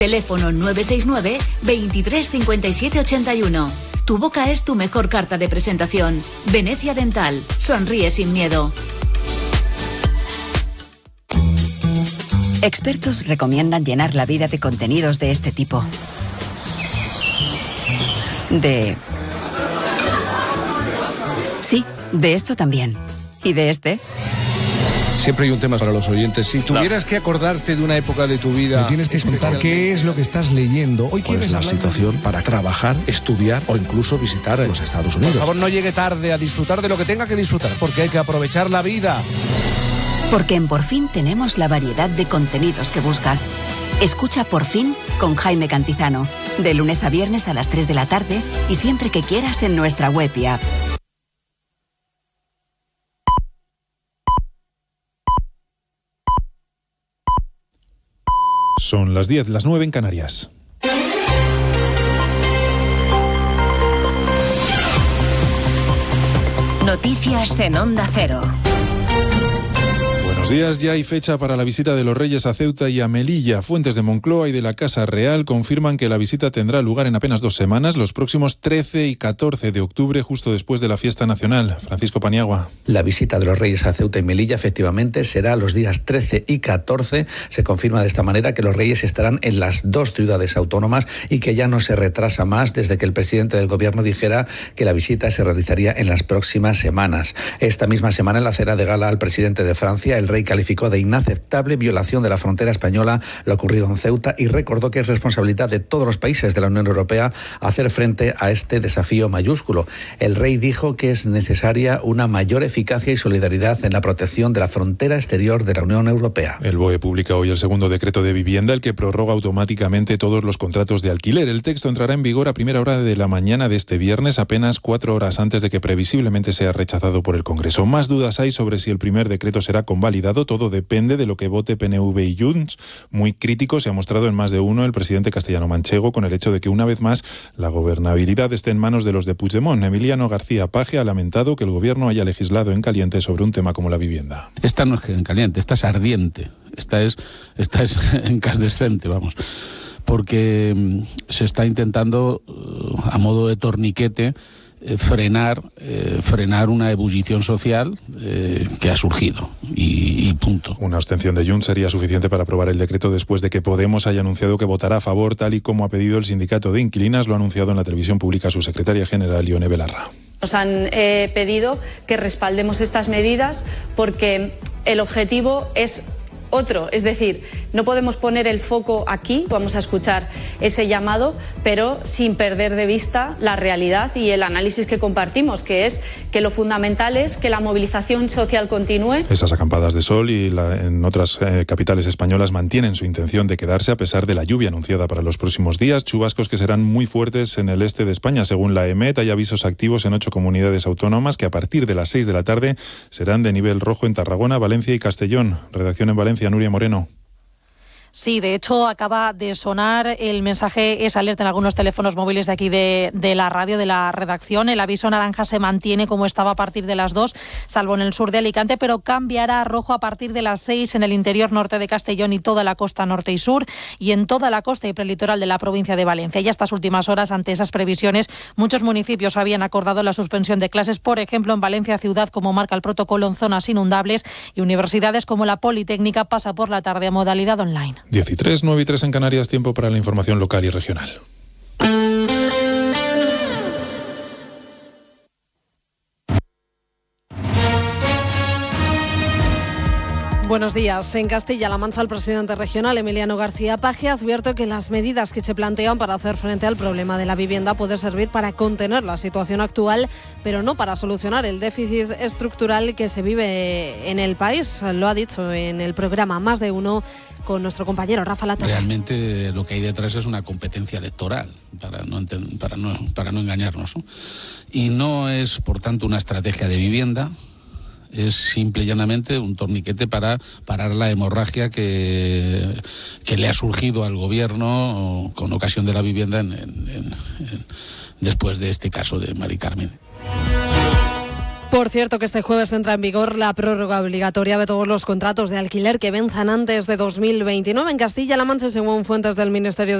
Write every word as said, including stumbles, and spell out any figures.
Teléfono nueve seis nueve, veintitrés cincuenta y siete ochenta y uno. Tu boca es tu mejor carta de presentación. Venecia Dental. Sonríe sin miedo. Expertos recomiendan llenar la vida de contenidos de este tipo. De... Sí, de esto también. ¿Y de este? Siempre hay un tema para los oyentes. Si tuvieras que acordarte de una época de tu vida... Me tienes que explicar qué es lo que estás leyendo. Hoy ¿Cuál quieres es la hablar situación de... para trabajar, estudiar o incluso visitar los Estados Unidos? Por favor, no llegue tarde a disfrutar de lo que tenga que disfrutar, porque hay que aprovechar la vida. Porque en Por Fin tenemos la variedad de contenidos que buscas. Escucha Por Fin con Jaime Cantizano. De lunes a viernes a las tres de la tarde y siempre que quieras en nuestra web y app. Son las diez, las nueve en Canarias. Noticias en Onda Cero. Buenos días, ya hay fecha para la visita de los Reyes a Ceuta y a Melilla. Fuentes de Moncloa y de la Casa Real confirman que la visita tendrá lugar en apenas dos semanas, los próximos trece y catorce de octubre, justo después de la fiesta nacional. Francisco Paniagua. La visita de los Reyes a Ceuta y Melilla efectivamente será los días trece y catorce. Se confirma de esta manera que los Reyes estarán en las dos ciudades autónomas y que ya no se retrasa más desde que el presidente del gobierno dijera que la visita se realizaría en las próximas semanas. Esta misma semana, en la cena de gala al presidente de Francia, el rey calificó de inaceptable violación de la frontera española lo ocurrido en Ceuta y recordó que es responsabilidad de todos los países de la Unión Europea hacer frente a este desafío mayúsculo. El rey dijo que es necesaria una mayor eficacia y solidaridad en la protección de la frontera exterior de la Unión Europea. El B O E publica hoy el segundo decreto de vivienda, el que prorroga automáticamente todos los contratos de alquiler. El texto entrará en vigor a primera hora de la mañana de este viernes, apenas cuatro horas antes de que previsiblemente sea rechazado por el Congreso. Más dudas hay sobre si el primer decreto será convalidado. Todo depende de lo que vote P N V y Junts. Muy crítico se ha mostrado en más de uno el presidente castellano-manchego con el hecho de que una vez más la gobernabilidad esté en manos de los de Puigdemont. Emiliano García Paje ha lamentado que el gobierno haya legislado en caliente sobre un tema como la vivienda. Esta no es en caliente, esta es ardiente, esta es, esta es incandescente, vamos, porque se está intentando a modo de torniquete frenar eh, frenar una ebullición social eh, que ha surgido y, y punto. Una abstención de Junts sería suficiente para aprobar el decreto después de que Podemos haya anunciado que votará a favor, tal y como ha pedido el sindicato de inquilinas. Lo ha anunciado en la televisión pública su secretaria general, Ione Belarra. Nos han eh, pedido que respaldemos estas medidas porque el objetivo es otro, es decir, no podemos poner el foco aquí, vamos a escuchar ese llamado, pero sin perder de vista la realidad y el análisis que compartimos, que es que lo fundamental es que la movilización social continúe. Esas acampadas de sol y la, en otras eh, capitales españolas mantienen su intención de quedarse a pesar de la lluvia anunciada para los próximos días, chubascos que serán muy fuertes en el este de España. Según la EMET, hay avisos activos en ocho comunidades autónomas que a partir de las seis de la tarde serán de nivel rojo en Tarragona, Valencia y Castellón. Redacción en Valencia, Nuria Moreno. Sí, de hecho acaba de sonar el mensaje, esa alerta en algunos teléfonos móviles de aquí de, de la radio, de la redacción. El aviso naranja se mantiene como estaba a partir de las dos, salvo en el sur de Alicante, pero cambiará a rojo a partir de las seis en el interior norte de Castellón y toda la costa norte y sur, y en toda la costa y prelitoral de la provincia de Valencia. Y a estas últimas horas, ante esas previsiones, muchos municipios habían acordado la suspensión de clases, por ejemplo, en Valencia ciudad, como marca el protocolo, en zonas inundables, y universidades como la Politécnica pasa por la tarde a modalidad online. diez y tres, nueve y tres en Canarias, tiempo para la información local y regional. Buenos días. En Castilla-La Mancha, el presidente regional, Emiliano García Paje, advierte que las medidas que se plantean para hacer frente al problema de la vivienda puede servir para contener la situación actual, pero no para solucionar el déficit estructural que se vive en el país. Lo ha dicho en el programa Más de Uno con nuestro compañero Rafa Latorre. Realmente lo que hay detrás es una competencia electoral, para no, para no, para no engañarnos, ¿no? Y no es, por tanto, una estrategia de vivienda. Es simple y llanamente un torniquete para parar la hemorragia que, que le ha surgido al gobierno con ocasión de la vivienda en, en, en, en, después de este caso de Mari Carmen. Por cierto, que este jueves entra en vigor la prórroga obligatoria de todos los contratos de alquiler que venzan antes de dos mil veintinueve en Castilla-La Mancha, según fuentes del Ministerio de